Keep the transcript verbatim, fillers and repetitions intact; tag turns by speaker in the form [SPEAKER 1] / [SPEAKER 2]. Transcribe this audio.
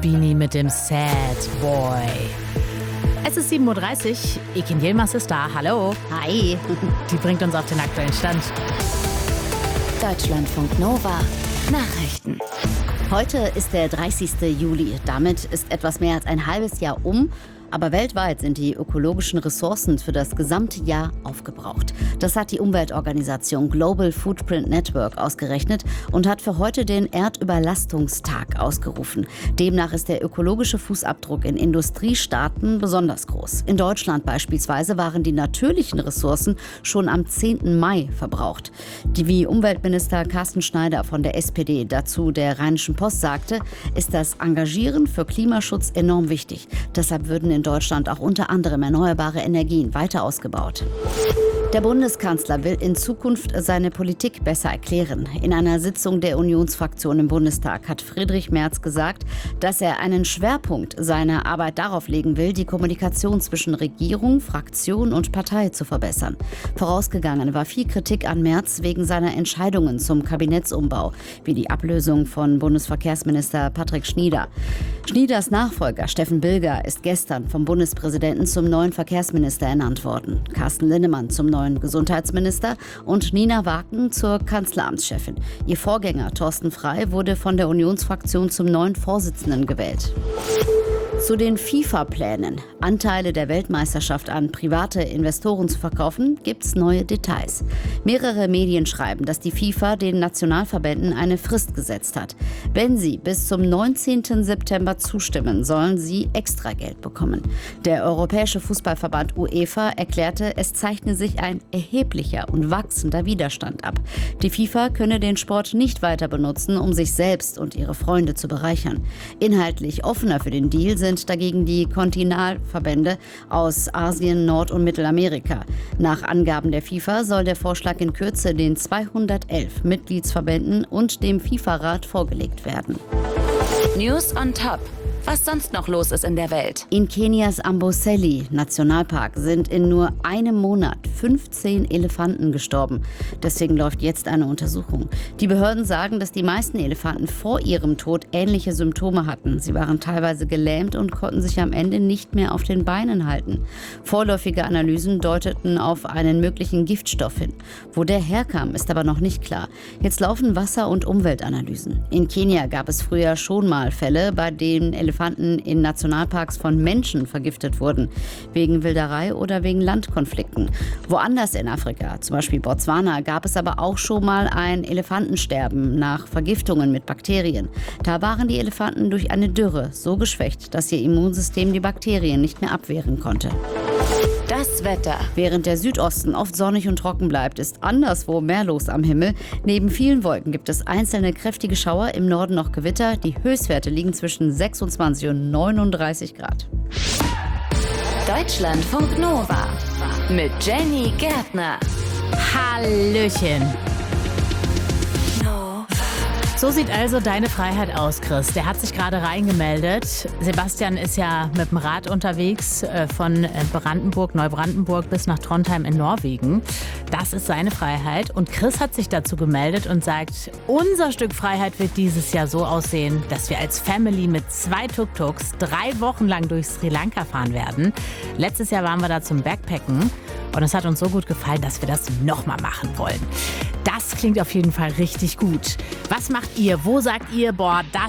[SPEAKER 1] Beanie mit dem Sad Boy. Es ist sieben Uhr dreißig, Ekin Yilmaz ist da, hallo.
[SPEAKER 2] Hi.
[SPEAKER 1] Die bringt uns auf den aktuellen Stand.
[SPEAKER 2] Deutschlandfunk Nova, Nachrichten. Heute ist der dreißigste Juli. Damit ist etwas mehr als ein halbes Jahr um. Aber weltweit sind die ökologischen Ressourcen für das gesamte Jahr aufgebraucht. Das hat die Umweltorganisation Global Footprint Network ausgerechnet und hat für heute den Erdüberlastungstag ausgerufen. Demnach ist der ökologische Fußabdruck in Industriestaaten besonders groß. In Deutschland beispielsweise waren die natürlichen Ressourcen schon am zehnten Mai verbraucht. Die wie Umweltminister Carsten Schneider von der S P D dazu der Rheinischen Post sagte, ist das Engagieren für Klimaschutz enorm wichtig. Deshalb würden in Deutschland auch unter anderem erneuerbare Energien weiter ausgebaut. Der Bundeskanzler will in Zukunft seine Politik besser erklären. In einer Sitzung der Unionsfraktion im Bundestag hat Friedrich Merz gesagt, dass er einen Schwerpunkt seiner Arbeit darauf legen will, die Kommunikation zwischen Regierung, Fraktion und Partei zu verbessern. Vorausgegangen war viel Kritik an Merz wegen seiner Entscheidungen zum Kabinettsumbau, wie die Ablösung von Bundesverkehrsminister Patrick Schnieder. Schnieders Nachfolger Steffen Bilger ist gestern vom Bundespräsidenten zum neuen Verkehrsminister ernannt worden. Carsten Linnemann zum neuen Gesundheitsminister und Nina Waken zur Kanzleramtschefin. Ihr Vorgänger Thorsten Frey wurde von der Unionsfraktion zum neuen Vorsitzenden gewählt. Zu den FIFA-Plänen, Anteile der Weltmeisterschaft an private Investoren zu verkaufen, gibt es neue Details. Mehrere Medien schreiben, dass die FIFA den Nationalverbänden eine Frist gesetzt hat. Wenn sie bis zum neunzehnten September zustimmen, sollen sie Extrageld bekommen. Der Europäische Fußballverband UEFA erklärte, es zeichne sich ein erheblicher und wachsender Widerstand ab. Die FIFA könne den Sport nicht weiter benutzen, um sich selbst und ihre Freunde zu bereichern. Inhaltlich offener für den Deal sind dagegen die Kontinentalverbände aus Asien, Nord- und Mittelamerika. Nach Angaben der FIFA soll der Vorschlag in Kürze den zweihundertelf Mitgliedsverbänden und dem FIFA-Rat vorgelegt werden.
[SPEAKER 3] News on Top. Was sonst noch los ist in der Welt.
[SPEAKER 2] In Kenias Amboseli-Nationalpark sind in nur einem Monat fünfzehn Elefanten gestorben. Deswegen läuft jetzt eine Untersuchung. Die Behörden sagen, dass die meisten Elefanten vor ihrem Tod ähnliche Symptome hatten. Sie waren teilweise gelähmt und konnten sich am Ende nicht mehr auf den Beinen halten. Vorläufige Analysen deuteten auf einen möglichen Giftstoff hin. Wo der herkam, ist aber noch nicht klar. Jetzt laufen Wasser- und Umweltanalysen. In Kenia gab es früher schon mal Fälle, bei denen Elefanten Elefanten in Nationalparks von Menschen vergiftet wurden, wegen Wilderei oder wegen Landkonflikten. Woanders in Afrika, zum Beispiel Botswana, gab es aber auch schon mal ein Elefantensterben nach Vergiftungen mit Bakterien. Da waren die Elefanten durch eine Dürre so geschwächt, dass ihr Immunsystem die Bakterien nicht mehr abwehren konnte.
[SPEAKER 3] Das Wetter.
[SPEAKER 2] Während der Südosten oft sonnig und trocken bleibt, ist anderswo mehr los am Himmel. Neben vielen Wolken gibt es einzelne kräftige Schauer, im Norden noch Gewitter. Die Höchstwerte liegen zwischen sechsundzwanzig und neununddreißig Grad.
[SPEAKER 3] Deutschlandfunk Nova mit Jenny Gärtner.
[SPEAKER 1] Hallöchen. So sieht also deine Freiheit aus, Chris. Der hat sich gerade reingemeldet. Sebastian ist ja mit dem Rad unterwegs äh, von Brandenburg, Neubrandenburg bis nach Trondheim in Norwegen. Das ist seine Freiheit. Und Chris hat sich dazu gemeldet und sagt, unser Stück Freiheit wird dieses Jahr so aussehen, dass wir als Family mit zwei Tuk-Tuks drei Wochen lang durch Sri Lanka fahren werden. Letztes Jahr waren wir da zum Backpacken. Und es hat uns so gut gefallen, dass wir das nochmal machen wollen. Das klingt auf jeden Fall richtig gut. Was macht ihr? Wo sagt ihr, boah, das